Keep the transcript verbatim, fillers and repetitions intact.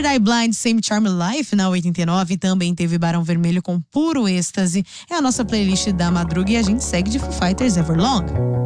Third Eye Blind, Same Charm Life na oitenta e nove. Também teve Barão Vermelho com Puro Êxtase. É a nossa playlist da madruga e a gente segue de Foo Fighters Everlong.